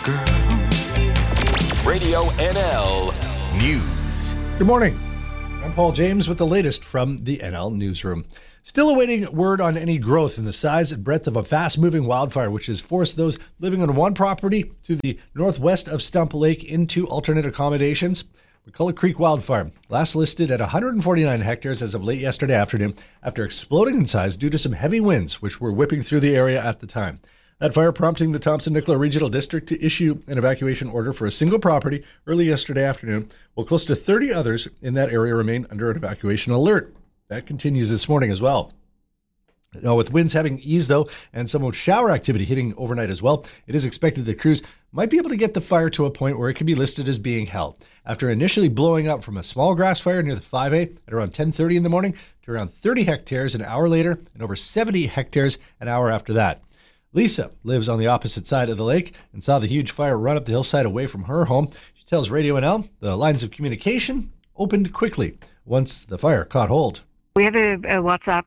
Radio NL News. Good morning. I'm Paul James with the latest from the NL Newsroom. Still awaiting word on any growth in the size and breadth of a fast-moving wildfire, which has forced those living on one property to the northwest of Stump Lake into alternate accommodations. McCulloch Creek wildfire, last listed at 149 hectares as of late yesterday afternoon, after exploding in size due to some heavy winds which were whipping through the area at the time. That fire prompting the Thompson-Nicola Regional District to issue an evacuation order for a single property early yesterday afternoon, while close to 30 others in that area remain under an evacuation alert. That continues this morning as well. Now, with winds having eased, though, and some shower activity hitting overnight as well, it is expected that crews might be able to get the fire to a point where it can be listed as being held. After initially blowing up from a small grass fire near the 5A at around 10:30 in the morning to around 30 hectares an hour later and over 70 hectares an hour after that. Lisa lives on the opposite side of the lake and saw the huge fire run up the hillside away from her home. She tells Radio NL the lines of communication opened quickly once the fire caught hold. We have a WhatsApp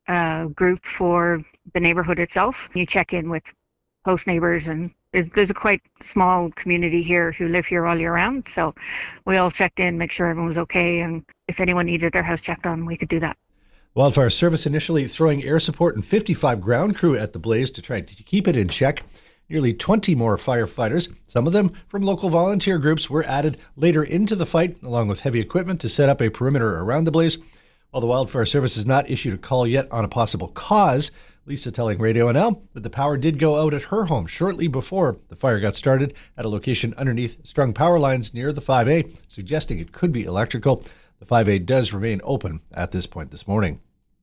group for the neighborhood itself. You check in with host neighbors, and there's a quite small community here who live here all year round. So we all checked in, make sure everyone was okay, and if anyone needed their house checked on, we could do that. Wildfire Service initially throwing air support and 55 ground crew at the blaze to try to keep it in check. Nearly 20 more firefighters, some of them from local volunteer groups, were added later into the fight, along with heavy equipment to set up a perimeter around the blaze. While the Wildfire Service has not issued a call yet on a possible cause, Lisa telling Radio NL that the power did go out at her home shortly before the fire got started at a location underneath strung power lines near the 5A, suggesting it could be electrical. The 5A does remain open at this point this morning.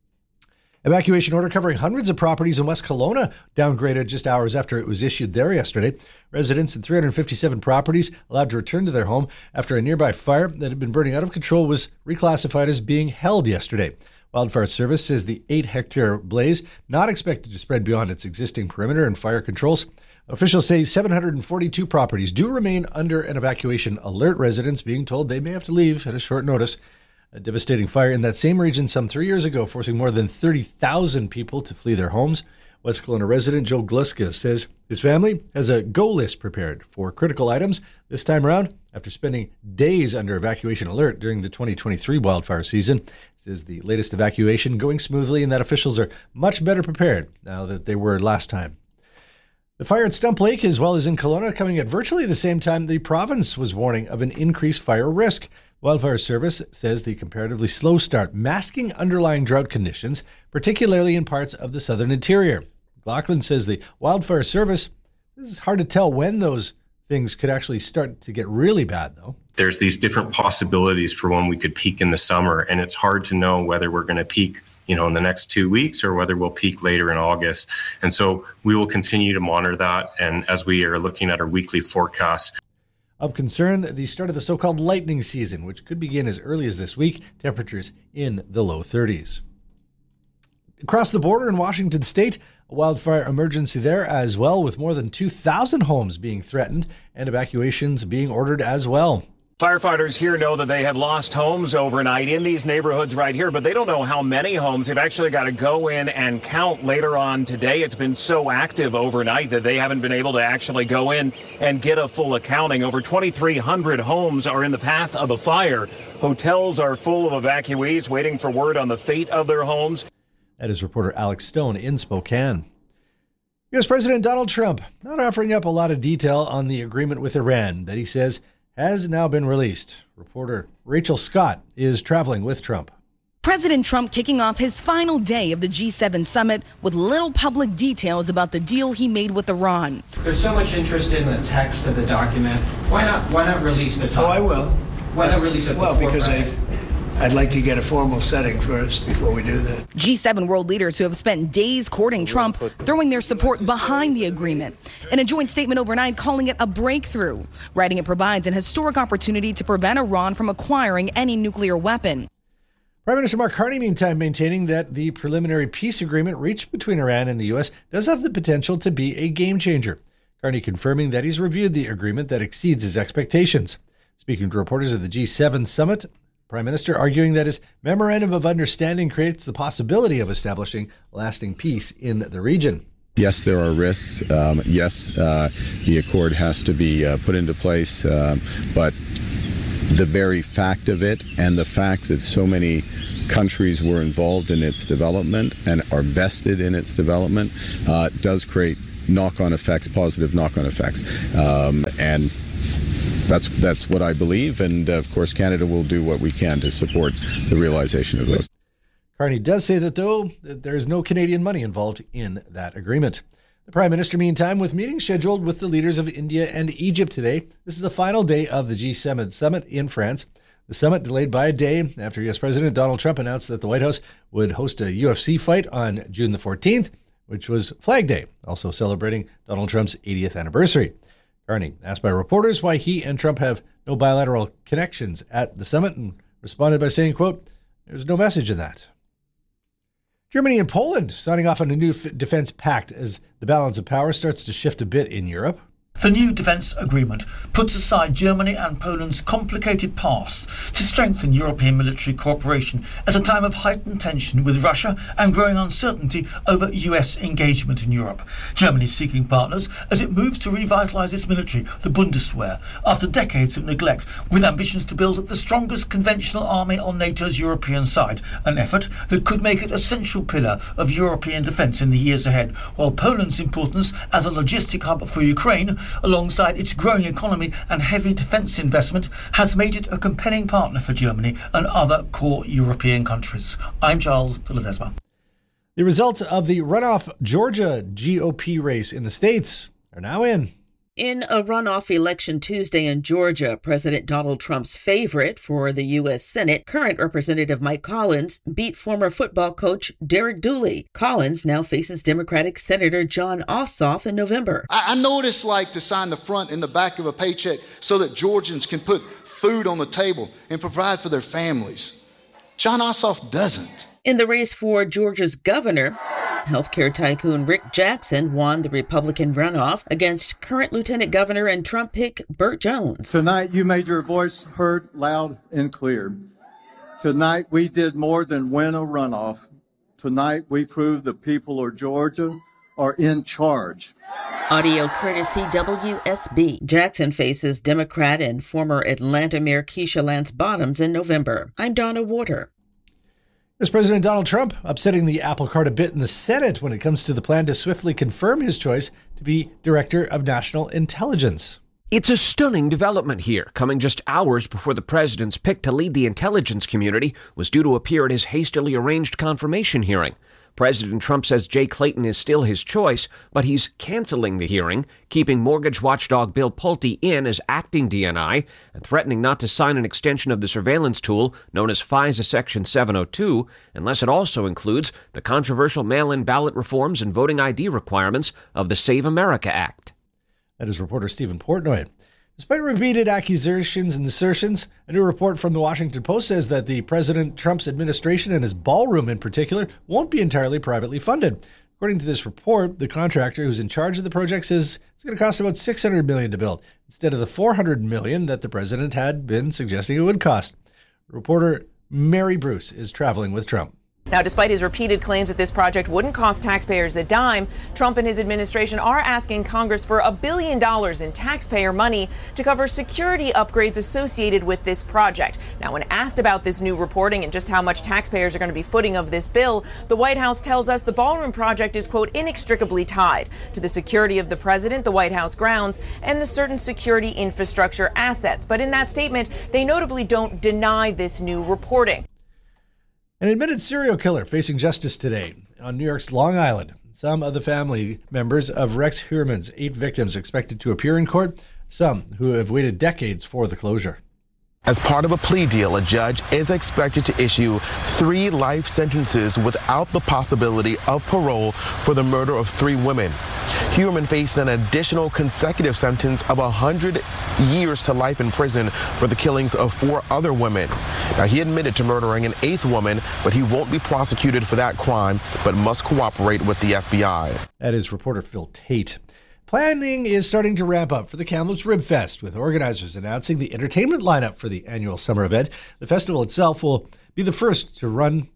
Evacuation order covering hundreds of properties in West Kelowna downgraded just hours after it was issued there yesterday. Residents in 357 properties allowed to return to their home after a nearby fire that had been burning out of control was reclassified as being held yesterday. Wildfire Service says the 8-hectare blaze not expected to spread beyond its existing perimeter and fire controls. Officials say 742 properties do remain under an evacuation alert, residents being told they may have to leave at a short notice. A devastating fire in that same region some 3 years ago, forcing more than 30,000 people to flee their homes. West Kelowna resident Joe Gluska says his family has a go list prepared for critical items this time around after spending days under evacuation alert during the 2023 wildfire season. He says the latest evacuation going smoothly and that officials are much better prepared now that they were last time. The fire at Stump Lake, as well as in Kelowna, coming at virtually the same time the province was warning of an increased fire risk. Wildfire Service says the comparatively slow start masking underlying drought conditions, particularly in parts of the southern interior. Lachlan says the Wildfire Service, this is hard to tell when those things could actually start to get really bad, though. There's these different possibilities for when we could peak in the summer, and it's hard to know whether we're going to peak, in the next 2 weeks or whether we'll peak later in August. And so we will continue to monitor that, and as we are looking at our weekly forecasts. Of concern, the start of the so-called lightning season, which could begin as early as this week, temperatures in the low 30s. Across the border in Washington state, a wildfire emergency there as well, with more than 2,000 homes being threatened and evacuations being ordered as well. Firefighters here know that they have lost homes overnight in these neighborhoods right here, but they don't know how many homes. They've actually got to go in and count later on today. It's been so active overnight that they haven't been able to actually go in and get a full accounting. Over 2,300 homes are in the path of the fire. Hotels are full of evacuees waiting for word on the fate of their homes. That is reporter Alex Stone in Spokane. U.S. President Donald Trump not offering up a lot of detail on the agreement with Iran that he says has now been released. Reporter Rachel Scott is traveling with Trump. President Trump kicking off his final day of the G7 summit with little public details about the deal he made with Iran. There's so much interest in the text of the document. Why not release the topic? Oh, I will. Why not release it? Well, because I'd like to get a formal setting first before we do that. G7 world leaders who have spent days courting Trump, throwing their support behind the agreement. In a joint statement overnight, calling it a breakthrough, writing it provides an historic opportunity to prevent Iran from acquiring any nuclear weapon. Prime Minister Mark Carney, meantime, maintaining that the preliminary peace agreement reached between Iran and the U.S. does have the potential to be a game changer. Carney confirming that he's reviewed the agreement that exceeds his expectations. Speaking to reporters at the G7 summit, Prime Minister arguing that his memorandum of understanding creates the possibility of establishing lasting peace in the region. Yes, there are risks. Yes, the accord has to be put into place. But the very fact of it and the fact that so many countries were involved in its development and are vested in its development does create knock-on effects, positive knock-on effects. And that's what I believe. And, of course, Canada will do what we can to support the realization of those. Carney does say that, though, that there is no Canadian money involved in that agreement. The Prime Minister, meantime, with meetings scheduled with the leaders of India and Egypt today. This is the final day of the G7 summit in France. The summit delayed by a day after U.S. President Donald Trump announced that the White House would host a UFC fight on June the 14th, which was Flag Day, also celebrating Donald Trump's 80th anniversary. Carney asked by reporters why he and Trump have no bilateral connections at the summit and responded by saying, quote, "There's no message in that." Germany and Poland signing off on a new defense pact as the balance of power starts to shift a bit in Europe. The new defence agreement puts aside Germany and Poland's complicated past to strengthen European military cooperation at a time of heightened tension with Russia and growing uncertainty over US engagement in Europe. Germany is seeking partners as it moves to revitalise its military, the Bundeswehr, after decades of neglect, with ambitions to build the strongest conventional army on NATO's European side, an effort that could make it a central pillar of European defence in the years ahead, while Poland's importance as a logistic hub for Ukraine, alongside its growing economy and heavy defence investment, has made it a compelling partner for Germany and other core European countries. I'm Charles de Ledesma. The results of the runoff Georgia GOP race in the States are now in. In a runoff election Tuesday in Georgia, President Donald Trump's favorite for the U.S. Senate, current Representative Mike Collins, beat former football coach Derek Dooley. Collins now faces Democratic Senator Jon Ossoff in November. I know what it's like to sign the front and the back of a paycheck so that Georgians can put food on the table and provide for their families. Jon Ossoff doesn't. In the race for Georgia's governor, healthcare tycoon Rick Jackson won the Republican runoff against current Lieutenant Governor and Trump pick Burt Jones. Tonight, you made your voice heard loud and clear. Tonight, we did more than win a runoff. Tonight, we proved the people of Georgia are in charge. Audio courtesy WSB. Jackson faces Democrat and former Atlanta Mayor Keisha Lance Bottoms in November. I'm Donna Warder. As President Donald Trump upsetting the apple cart a bit in the Senate when it comes to the plan to swiftly confirm his choice to be Director of National Intelligence. It's a stunning development here, coming just hours before the president's pick to lead the intelligence community was due to appear at his hastily arranged confirmation hearing. President Trump says Jay Clayton is still his choice, but he's canceling the hearing, keeping mortgage watchdog Bill Pulte in as acting DNI, and threatening not to sign an extension of the surveillance tool known as FISA Section 702, unless it also includes the controversial mail-in ballot reforms and voting ID requirements of the Save America Act. That is reporter Stephen Portnoy. Despite repeated accusations and assertions, a new report from the Washington Post says that the President Trump's administration and his ballroom in particular won't be entirely privately funded. According to this report, the contractor who's in charge of the project says it's going to cost about $600 million to build, instead of the $400 million that the president had been suggesting it would cost. Reporter Mary Bruce is traveling with Trump. Now, despite his repeated claims that this project wouldn't cost taxpayers a dime, Trump and his administration are asking Congress for $1 billion in taxpayer money to cover security upgrades associated with this project. Now, when asked about this new reporting and just how much taxpayers are going to be footing of this bill, the White House tells us the ballroom project is, quote, inextricably tied to the security of the president, the White House grounds, and the certain security infrastructure assets. But in that statement, they notably don't deny this new reporting. An admitted serial killer facing justice today on New York's Long Island. Some of the family members of Rex Heuermann's 8 victims expected to appear in court, some who have waited decades for the closure. As part of a plea deal, a judge is expected to issue 3 life sentences without the possibility of parole for the murder of 3 women. Heuermann faced an additional consecutive sentence of 100 years to life in prison for the killings of 4 other women. Now, he admitted to murdering an 8th woman, but he won't be prosecuted for that crime, but must cooperate with the FBI. That is reporter Phil Tate. Planning is starting to ramp up for the Kamloops Rib Fest, with organizers announcing the entertainment lineup for the annual summer event. The festival itself will be the first to run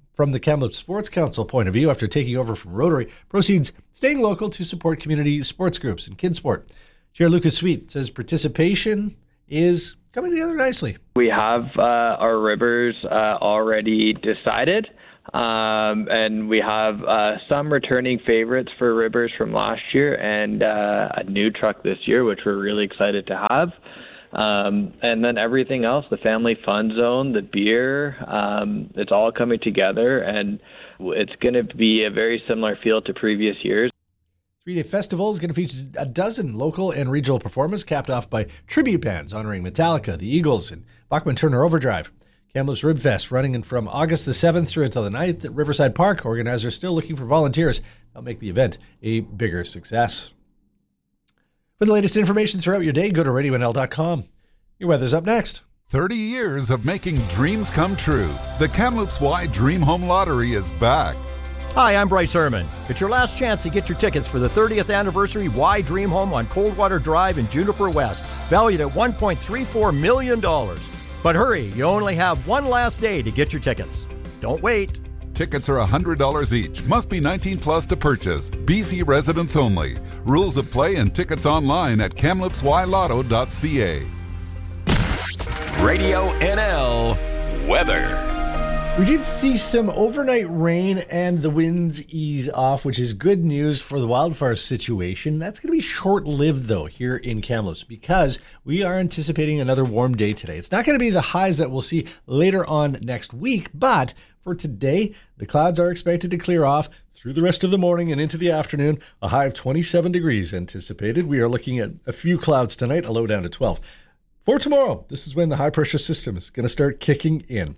From the Kamloops Sports Council point of view, after taking over from Rotary, proceeds staying local to support community sports groups and kids sport. Chair Lucas Sweet says participation is coming together nicely. We have our rivers already decided, and we have some returning favorites for rivers from last year and a new truck this year, which we're really excited to have. And then everything else, the family fun zone, the beer, it's all coming together, and it's going to be a very similar feel to previous years. 3-day festival is going to feature a dozen local and regional performers, capped off by tribute bands honoring Metallica, the Eagles, and Bachman Turner Overdrive. Kamloops Rib Fest running from August the 7th through until the 9th at Riverside Park. Organizers still looking for volunteers. That'll make the event a bigger success. For the latest information throughout your day, go to RadioNL.com. Your weather's up next. 30 years of making dreams come true. The Kamloops Y Dream Home Lottery is back. Hi, I'm Bryce Herman. It's your last chance to get your tickets for the 30th anniversary Y Dream Home on Coldwater Drive in Juniper West, valued at $1.34 million. But hurry, you only have one last day to get your tickets. Don't wait. Tickets are $100 each. Must be 19 plus to purchase. BC residents only. Rules of play and tickets online at kamloopsylotto.ca. Radio NL weather. We did see some overnight rain and the winds ease off, which is good news for the wildfire situation. That's going to be short-lived, though, here in Kamloops, because we are anticipating another warm day today. It's not going to be the highs that we'll see later on next week, but for today, the clouds are expected to clear off through the rest of the morning and into the afternoon. A high of 27 degrees anticipated. We are looking at a few clouds tonight, a low down to 12. For tomorrow, this is when the high-pressure system is going to start kicking in.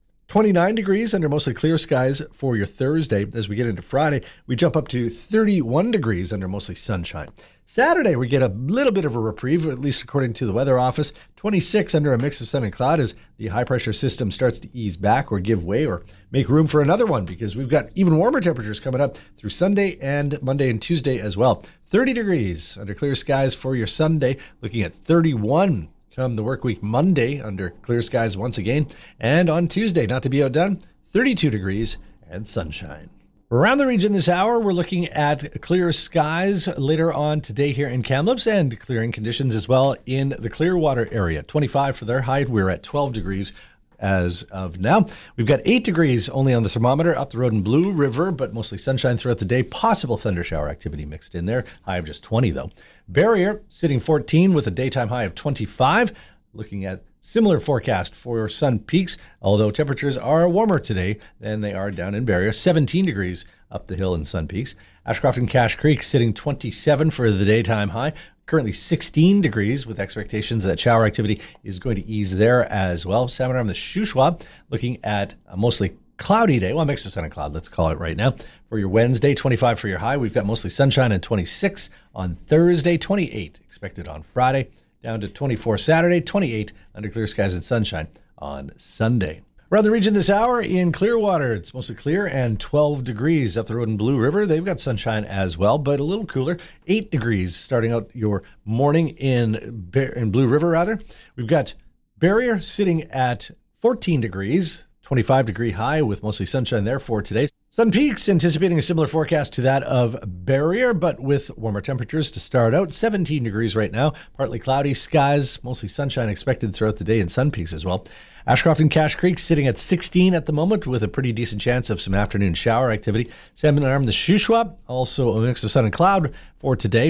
29 degrees under mostly clear skies for your Thursday. As we get into Friday, we jump up to 31 degrees under mostly sunshine. Saturday, we get a little bit of a reprieve, at least according to the weather office. 26 under a mix of sun and cloud as the high-pressure system starts to ease back or give way or make room for another one, because we've got even warmer temperatures coming up through Sunday and Monday and Tuesday as well. 30 degrees under clear skies for your Sunday, looking at 31 come the work week Monday under clear skies once again. And on Tuesday, not to be outdone, 32 degrees and sunshine. Around the region this hour, we're looking at clear skies later on today here in Kamloops and clearing conditions as well in the Clearwater area. 25 for their height. We're at 12 degrees as of now. We've got 8 degrees only on the thermometer up the road in Blue River, but mostly sunshine throughout the day. Possible thunder shower activity mixed in there. High of just 20, though. Barrier sitting 14 with a daytime high of 25. Looking at similar forecast for Sun Peaks, although temperatures are warmer today than they are down in Barrier. 17 degrees up the hill in Sun Peaks. Ashcroft and Cache Creek sitting 27 for the daytime high. Currently 16 degrees with expectations that shower activity is going to ease there as well. Salmon Arm, the Shuswap, looking at a mostly cloudy day. Well, a mix of sun and cloud, let's call it right now. For your Wednesday, 25 for your high. We've got mostly sunshine and 26 on Thursday, 28 expected on Friday. Down to 24 Saturday, 28 under clear skies and sunshine on Sunday. Around the region this hour in Clearwater, it's mostly clear and 12 degrees up the road in Blue River. They've got sunshine as well, but a little cooler. 8 degrees starting out your morning in Blue River, rather. We've got Barrier sitting at 14 degrees, 25 degree high with mostly sunshine there for today. Sun Peaks anticipating a similar forecast to that of Barrier, but with warmer temperatures to start out. 17 degrees right now, partly cloudy skies, mostly sunshine expected throughout the day in Sun Peaks as well. Ashcroft and Cache Creek sitting at 16 at the moment with a pretty decent chance of some afternoon shower activity. Salmon Arm, the Shuswap, also a mix of sun and cloud for today.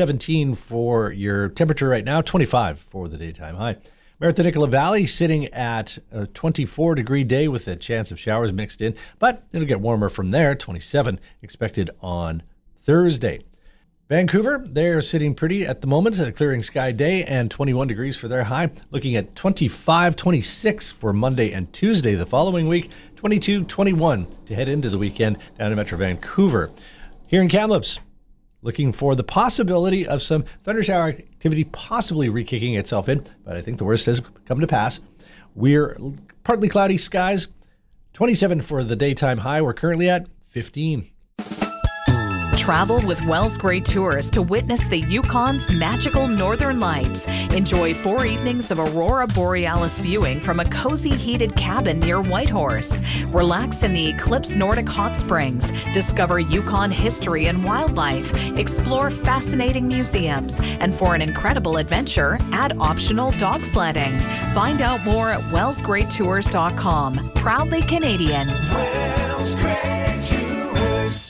17 for your temperature right now, 25 for the daytime high. Merritt Nicola Valley sitting at a 24-degree day with a chance of showers mixed in, but it'll get warmer from there. 27 expected on Thursday. Vancouver, they're sitting pretty at the moment, a clearing sky day, and 21 degrees for their high. Looking at 25, 26 for Monday and Tuesday the following week. 22, 21 to head into the weekend down in Metro Vancouver. Here in Kamloops, looking for the possibility of some thunder shower activity possibly re-kicking itself in, but I think the worst has come to pass. We're partly cloudy skies, 27 for the daytime high. We're currently at 15. Travel with Wells Gray Tours to witness the Yukon's magical northern lights. Enjoy 4 evenings of Aurora Borealis viewing from a cozy heated cabin near Whitehorse. Relax in the Eclipse Nordic Hot Springs. Discover Yukon history and wildlife. Explore fascinating museums. And for an incredible adventure, add optional dog sledding. Find out more at wellsgraytours.com. Proudly Canadian. Wells Gray Tours.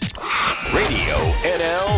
Radio NL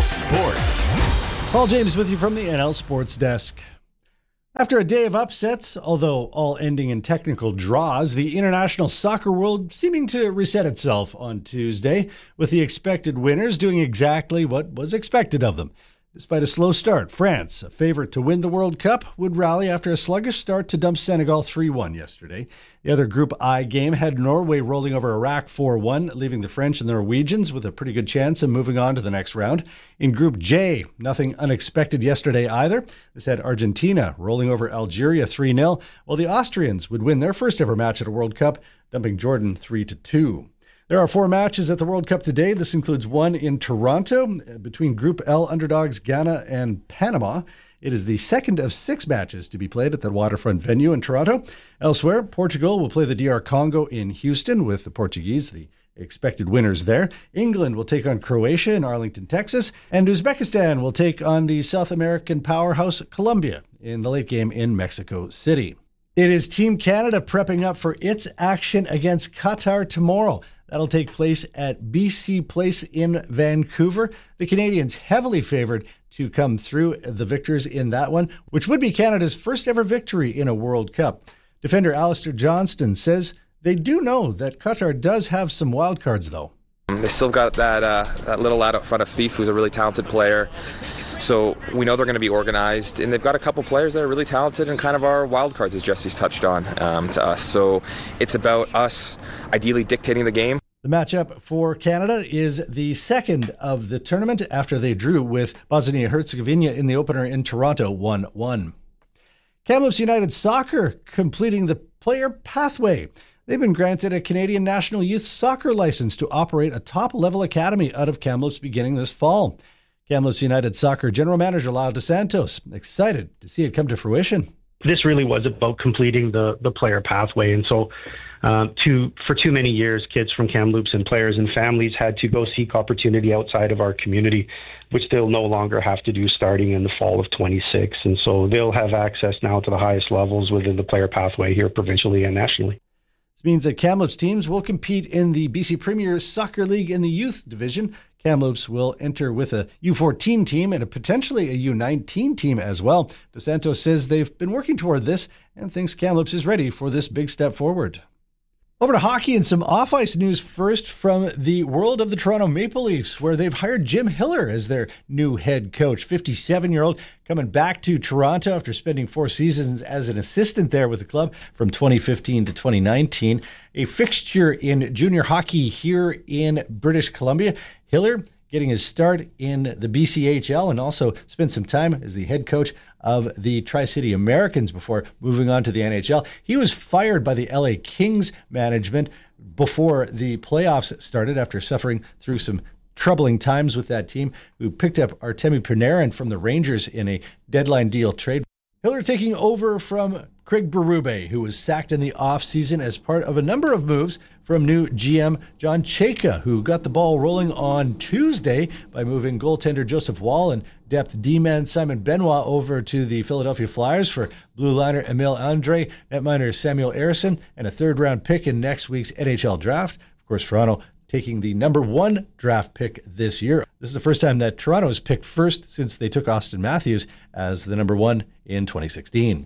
Sports. Paul James with you from the NL Sports Desk. After a day of upsets, although all ending in technical draws, the international soccer world seeming to reset itself on Tuesday, with the expected winners doing exactly what was expected of them. Despite a slow start, France, a favorite to win the World Cup, would rally after a sluggish start to dump Senegal 3-1 yesterday. The other Group I game had Norway rolling over Iraq 4-1, leaving the French and the Norwegians with a pretty good chance of moving on to the next round. In Group J, nothing unexpected yesterday either. This had Argentina rolling over Algeria 3-0, while the Austrians would win their first ever match at a World Cup, dumping Jordan 3-2. There are 4 matches at the World Cup today. This includes one in Toronto between Group L underdogs Ghana and Panama. It is the second of 6 matches to be played at the waterfront venue in Toronto. Elsewhere, Portugal will play the DR Congo in Houston with the Portuguese, the expected winners there. England will take on Croatia in Arlington, Texas. And Uzbekistan will take on the South American powerhouse Colombia in the late game in Mexico City. It is Team Canada prepping up for its action against Qatar tomorrow. That'll take place at BC Place in Vancouver. The Canadians heavily favored to come through the victors in that one, which would be Canada's first ever victory in a World Cup. Defender Alistair Johnston says they do know that Qatar does have some wild cards, though. They still got that little lad up front of Fife, who's a really talented player. So we know they're going to be organized, and they've got a couple players that are really talented and kind of our wild cards, as Jesse's touched on, to us. So it's about us ideally dictating the game. The matchup for Canada is the second of the tournament after they drew with Bosnia-Herzegovina in the opener in Toronto 1-1. Kamloops United Soccer completing the player pathway. They've been granted a Canadian National Youth Soccer license to operate a top-level academy out of Kamloops beginning this fall. Kamloops United Soccer General Manager Lyle DeSantos excited to see it come to fruition. This really was about completing the player pathway, and so for too many years, kids from Kamloops and players and families had to go seek opportunity outside of our community, which they'll no longer have to do starting in the fall of 26. And so they'll have access now to the highest levels within the player pathway here provincially and nationally. This means that Kamloops teams will compete in the BC Premier Soccer League in the youth division. Kamloops will enter with a U14 team and potentially a U19 team as well. DeSantos says they've been working toward this and thinks Kamloops is ready for this big step forward. Over to hockey and some off-ice news first from the world of the Toronto Maple Leafs, where they've hired Jim Hiller as their new head coach. 57-year-old coming back to Toronto after spending 4 seasons as an assistant there with the club from 2015 to 2019. A fixture in junior hockey here in British Columbia. Hiller getting his start in the BCHL and also spent some time as the head coach of the Tri-City Americans before moving on to the NHL. He was fired by the LA Kings management before the playoffs started after suffering through some troubling times with that team, who picked up Artemi Panarin from the Rangers in a deadline deal trade. Hiller taking over from Craig Berube, who was sacked in the offseason as part of a number of moves from new GM John Chayka, who got the ball rolling on Tuesday by moving goaltender Joseph Wall and depth D-man Simon Benoit over to the Philadelphia Flyers for blue liner Emil Andre, netminer Samuel Ersson, and a third-round pick in next week's NHL draft. Of course, Toronto taking the number 1 draft pick this year. This is the first time that Toronto has picked first since they took Austin Matthews as the number 1 in 2016.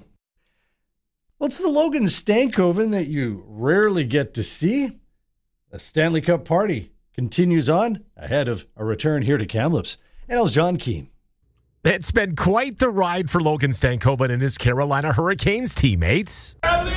Well, it's the Logan Stankoven that you rarely get to see. The Stanley Cup party continues on ahead of a return here to Kamloops. And it was John Keane. It's been quite the ride for Logan Stankoven and his Carolina Hurricanes teammates.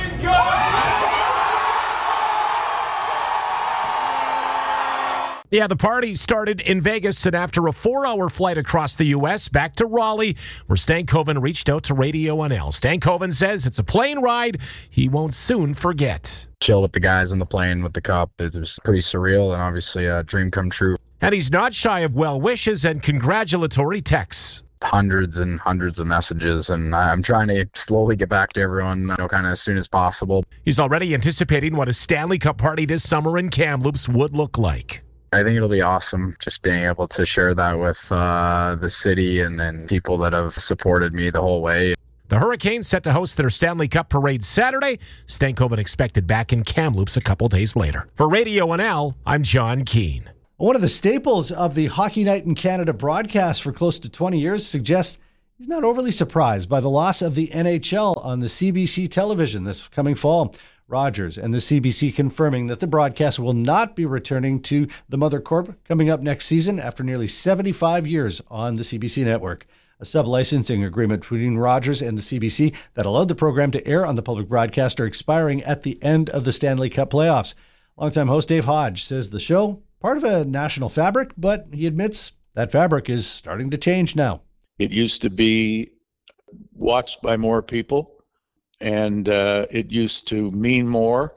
Yeah, the party started in Vegas, and after a 4-hour flight across the U.S. back to Raleigh, where Stankoven reached out to Radio NL. Stankoven says it's a plane ride he won't soon forget. Chill with the guys on the plane with the cup. It was pretty surreal and obviously a dream come true. And he's not shy of well wishes and congratulatory texts. Hundreds and hundreds of messages, and I'm trying to slowly get back to everyone, kind of as soon as possible. He's already anticipating what a Stanley Cup party this summer in Kamloops would look like. I think it'll be awesome just being able to share that with the city and people that have supported me the whole way. The Hurricanes set to host their Stanley Cup parade Saturday. Stankoven expected back in Kamloops a couple days later. For Radio NL, I'm John Keane. One of the staples of the Hockey Night in Canada broadcast for close to 20 years suggests he's not overly surprised by the loss of the NHL on the CBC television this coming fall. Rogers and the CBC confirming that the broadcast will not be returning to the Mother Corp coming up next season after nearly 75 years on the CBC network. A sub-licensing agreement between Rogers and the CBC that allowed the program to air on the public broadcast are expiring at the end of the Stanley Cup playoffs. Longtime host Dave Hodge says the show, part of a national fabric, but he admits that fabric is starting to change now. It used to be watched by more people, and it used to mean more,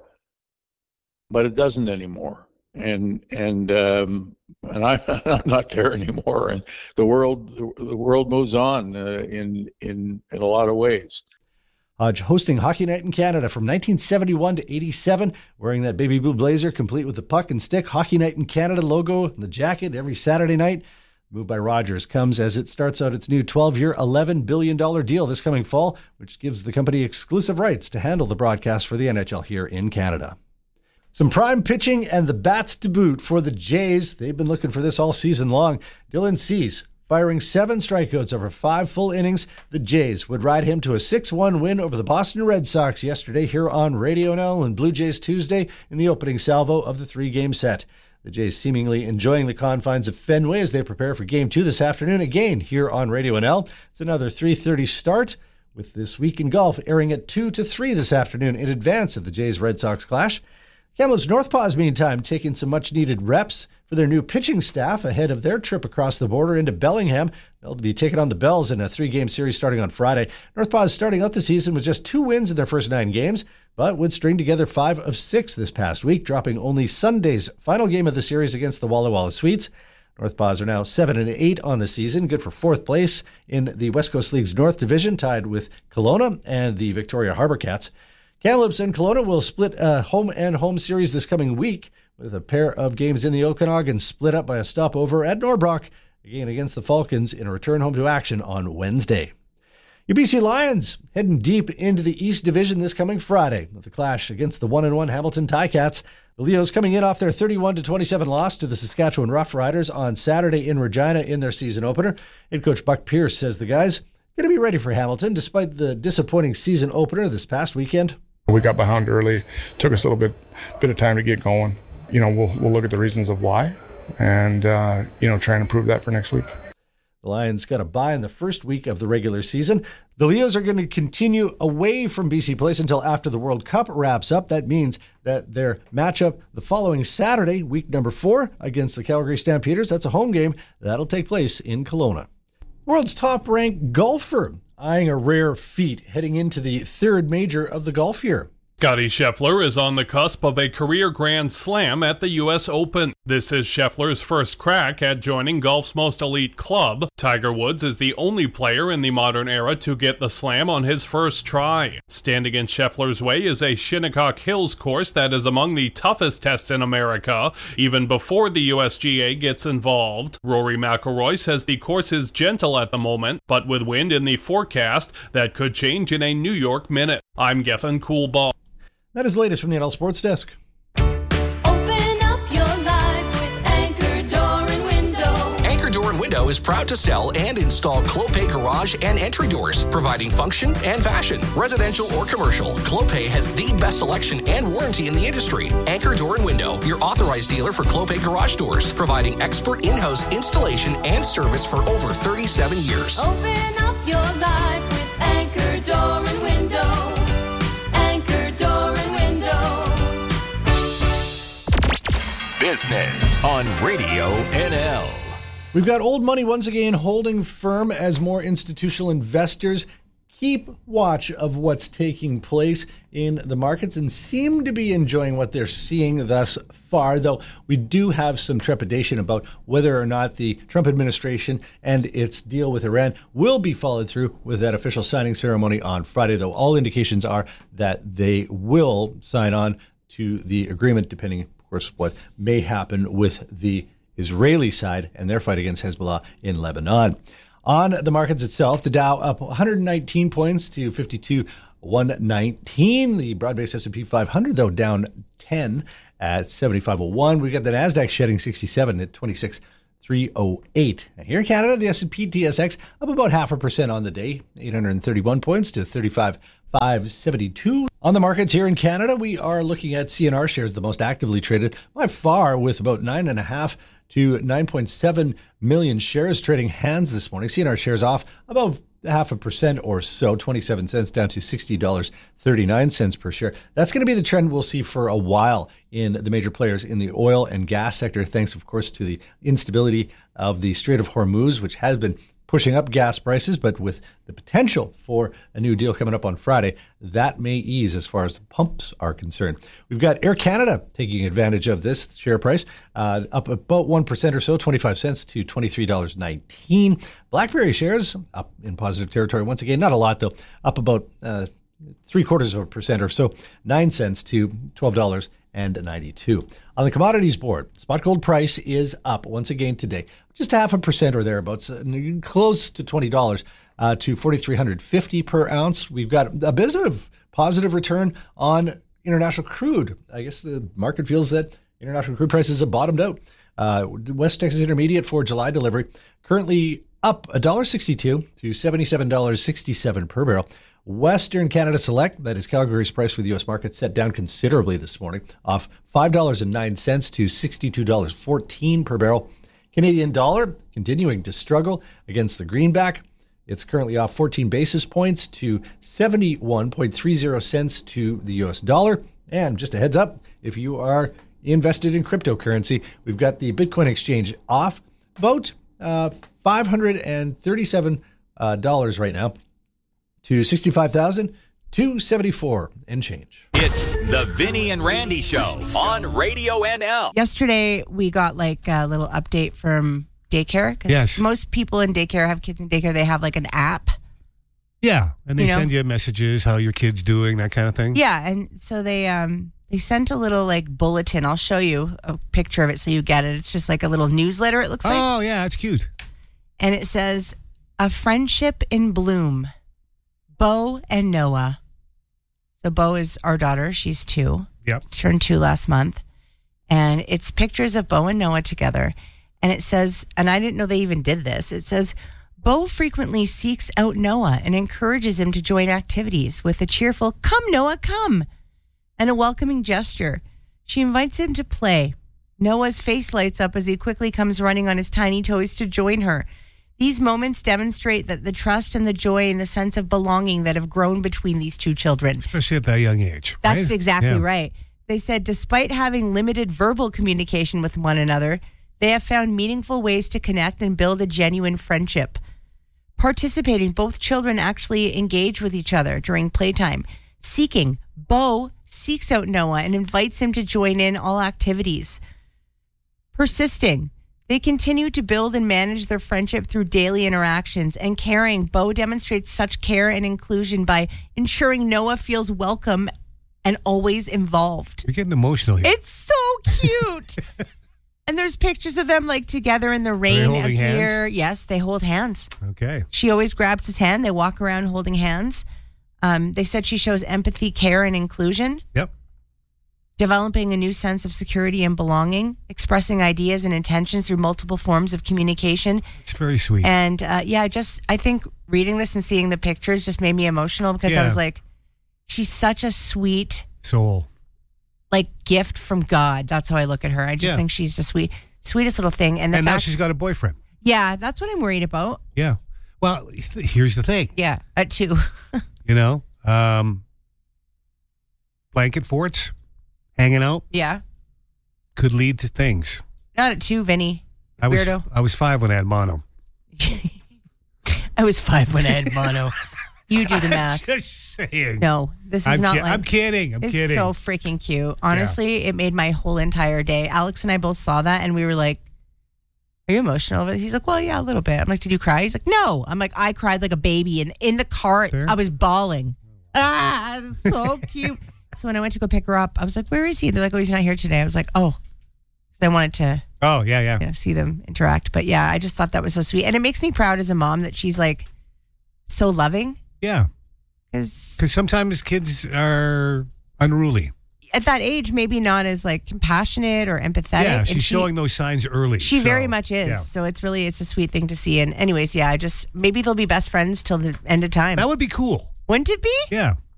but it doesn't anymore. And I'm not there anymore. And the world moves on in a lot of ways. Hodge hosting Hockey Night in Canada from 1971 to 87, wearing that baby blue blazer complete with the puck and stick Hockey Night in Canada logo and the jacket every Saturday night. The move by Rogers comes as it starts out its new 12-year, $11 billion deal this coming fall, which gives the company exclusive rights to handle the broadcast for the NHL here in Canada. Some prime pitching and the bats to boot for the Jays. They've been looking for this all season long. Dylan Cease firing 7 strikeouts over 5 full innings. The Jays would ride him to a 6-1 win over the Boston Red Sox yesterday here on Radio NL and Blue Jays Tuesday in the opening salvo of the 3-game set. The Jays seemingly enjoying the confines of Fenway as they prepare for Game 2 this afternoon again here on Radio NL. It's another 3:30 start with This Week in Golf airing at 2 to 3 this afternoon in advance of the Jays-Red Sox clash. Kamloops Northpaws, meantime, taking some much-needed reps for their new pitching staff ahead of their trip across the border into Bellingham. They'll be taking on the Bells in a 3-game series starting on Friday. Northpaws starting out the season with just 2 wins in their first 9 games, but would string together 5 of 6 this past week, dropping only Sunday's final game of the series against the Walla Walla Sweets. Northpaws are now 7-8 on the season, good for 4th place in the West Coast League's North Division, tied with Kelowna and the Victoria Harbour Cats. Kamloops and Kelowna will split a home series this coming week, with a pair of games in the Okanagan split up by a stopover at Norbrock, again against the Falcons in a return home to action on Wednesday. Your BC Lions heading deep into the East Division this coming Friday with the clash against the 1-1 Hamilton Ticats. The Leos coming in off their 31-27 loss to the Saskatchewan Roughriders on Saturday in Regina in their season opener. Head coach Buck Pierce says the guys going to be ready for Hamilton despite the disappointing season opener this past weekend. We got behind early. Took us a little bit of time to get going. We'll look at the reasons of why and, try and improve that for next week. The Lions got a bye in the first week of the regular season. The Leos are going to continue away from BC Place until after the World Cup wraps up. That means that their matchup the following Saturday, week number 4, against the Calgary Stampeders, that's a home game. That'll take place in Kelowna. World's top-ranked golfer eyeing a rare feat heading into the 3rd major of the golf year. Scottie Scheffler is on the cusp of a career Grand Slam at the U.S. Open. This is Scheffler's first crack at joining golf's most elite club. Tiger Woods is the only player in the modern era to get the slam on his first try. Standing in Scheffler's way is a Shinnecock Hills course that is among the toughest tests in America, even before the USGA gets involved. Rory McIlroy says the course is gentle at the moment, but with wind in the forecast, that could change in a New York minute. I'm Gethin Coolball. That is the latest from the NL Sports Desk. Open up your life with Anchor Door and Window. Anchor Door and Window is proud to sell and install Clopay garage and entry doors, providing function and fashion. Residential or commercial, Clopay has the best selection and warranty in the industry. Anchor Door and Window, your authorized dealer for Clopay garage doors, providing expert in-house installation and service for over 37 years. Open up your life with Anchor Door and Window. Business on Radio NL. We've got old money once again holding firm as more institutional investors keep watch of what's taking place in the markets and seem to be enjoying what they're seeing thus far, though we do have some trepidation about whether or not the Trump administration and its deal with Iran will be followed through with that official signing ceremony on Friday, though all indications are that they will sign on to the agreement, depending, of course, what may happen with the Israeli side and their fight against Hezbollah in Lebanon. On the markets itself, the Dow up 119 points to 52,119. The broad-based S&P 500, though, down 10 at 7501. We've got the NASDAQ shedding 67 at 26,308. Now, here in Canada, the S&P TSX up about 0.5% on the day, 831 points to 35,572. On the markets here in Canada, we are looking at CNR shares, the most actively traded by far, with about 9.5 to 9.7 million shares trading hands this morning. CNR shares off about 0.5% or so, 27 cents down to $60.39 per share. That's going to be the trend we'll see for a while in the major players in the oil and gas sector, thanks, of course, to the instability of the Strait of Hormuz, which has been pushing up gas prices, but with the potential for a new deal coming up on Friday, that may ease as far as the pumps are concerned. We've got Air Canada taking advantage of this share price, up about 1% or so, 25 cents to $23.19. BlackBerry shares up in positive territory once again, not a lot though, up about 0.75% or so, 9 cents to $12.92. On the commodities board, spot gold price is up once again today, just 0.5% or thereabouts, close to $20 to $4,350 per ounce. We've got a bit of positive return on international crude. I guess the market feels that international crude prices have bottomed out. West Texas Intermediate for July delivery currently up $1.62 to $77.67 per barrel. Western Canada Select, that is Calgary's price for the U.S. market, set down considerably this morning, off $5.09 to $62.14 per barrel. Canadian dollar continuing to struggle against the greenback. It's currently off 14 basis points to 71.30 cents to the U.S. dollar. And just a heads up, if you are invested in cryptocurrency, we've got the Bitcoin exchange off about $537 right now to $65,274 and change. It's the Vinny and Randy Show on Radio NL. Yesterday, we got like a little update from daycare. Because most people in daycare have kids in daycare. They have like an app. Yeah, and they send you messages, how your kid's doing, that kind of thing. Yeah, and so they sent a little like bulletin. I'll show you a picture of it so you get it. It's just like a little newsletter, it looks like. Oh, yeah, it's cute. And it says, "A friendship in bloom. Bo and Noah." So Bo is our daughter. She's 2. Yep. She turned 2 last month. And it's pictures of Bo and Noah together. And it says, and I didn't know they even did this, it says, "Bo frequently seeks out Noah and encourages him to join activities with a cheerful, 'Come, Noah, come,' and a welcoming gesture. She invites him to play. Noah's face lights up as he quickly comes running on his tiny toes to join her. These moments demonstrate that the trust and the joy and the sense of belonging that have grown between these two children." Especially at that young age. Right? That's exactly right. They said despite having limited verbal communication with one another, they have found meaningful ways to connect and build a genuine friendship. Participating, both children actually engage with each other during playtime. Seeking, Bo seeks out Noah and invites him to join in all activities. Persisting, they continue to build and manage their friendship through daily interactions. And caring, Bo demonstrates such care and inclusion by ensuring Noah feels welcome and always involved. You're getting emotional here. It's so cute. And there's pictures of them like together in the rain holding here. hands? Yes, they hold hands. Okay. She always grabs his hand. They walk around holding hands. They said she shows empathy, care, and inclusion. Yep. Developing a new sense of security and belonging, expressing ideas and intentions through multiple forms of communication. It's very sweet. And I think reading this and seeing the pictures just made me emotional because I was like, she's such a sweet soul, like gift from God. That's how I look at her. I just think she's the sweetest little thing. And now she's got a boyfriend. Yeah, that's what I'm worried about. Yeah. Well, here's the thing. Yeah, at 2. Blanket forts, hanging out. Yeah. Could lead to things. Not at 2, Vinny. Weirdo. I was 5 when I had mono. I was 5 when I had mono. You do the math. Just saying. No, this is not like... I'm kidding. It's so freaking cute. Honestly, it made my whole entire day. Alex and I both saw that, and we were like, are you emotional? He's like, well, yeah, a little bit. I'm like, did you cry? He's like, no. I'm like, I cried like a baby. And in the car, I was bawling. It's so cute. So when I went to go pick her up, I was like, where is he? They're like, oh, he's not here today. I was like, oh. Because I wanted to see them interact. But yeah, I just thought that was so sweet. And it makes me proud as a mom that she's like so loving. Yeah. Because sometimes kids are unruly. At that age, maybe not as like compassionate or empathetic. Yeah, she's showing those signs early. She very much is. Yeah. So it's a sweet thing to see. And anyways, maybe they'll be best friends till the end of time. That would be cool. Wouldn't it be? Yeah.